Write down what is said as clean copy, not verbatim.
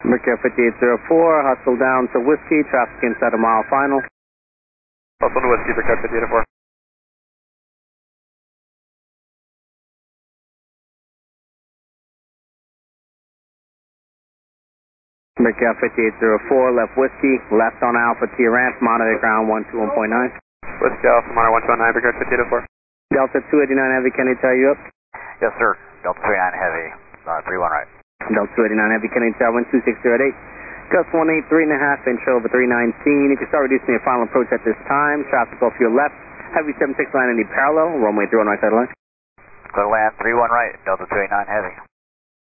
American 5804, hustle down to Whiskey, traffic inside a mile final. Hustle to Whiskey, American 5804. American 5804, left Whiskey, left on Alpha T Ranch, monitor ground 121.9. Whiskey Alpha, monitor 129, American 5804. Delta 289 Heavy, can I tell you up? Yes, sir. Delta 39 Heavy, 31 right. Delta 289 Heavy, can I tell 12608? Gust 183.5, intro over 319. If you start reducing your final approach at this time, traffic off your left, Heavy 769 any parallel, runway 31 right side line. Clear land 31 right, Delta 289 Heavy.